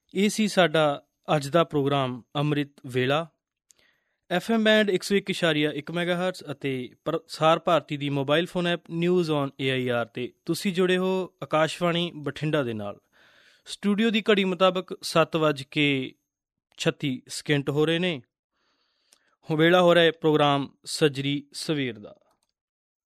ਇਹ ਸੀ ਸਾਡਾ ਅੱਜ ਦਾ ਪ੍ਰੋਗਰਾਮ ਅੰਮ੍ਰਿਤ ਵੇਲਾ। FM ਬੈਂਡ 101.1 ਮੈਗਾਹਰਟਜ਼ ਅਤੇ ਪ੍ਰਸਾਰ ਭਾਰਤੀ ਦੀ mobile phone app news on AIR 'ਤੇ ਤੁਸੀਂ ਜੁੜੇ ਹੋ ਆਕਾਸ਼ਵਾਣੀ ਬਠਿੰਡਾ ਦੇ ਨਾਲ। ਸਟੂਡੀਓ ਦੀ ਘੜੀ ਮੁਤਾਬਕ 7:36 ਹੋ ਰਹੇ ਨੇ। ਵੇਲਾ ਹੋ ਰਿਹਾ ਪ੍ਰੋਗਰਾਮ ਸੱਜਰੀ ਸਵੇਰ ਦਾ।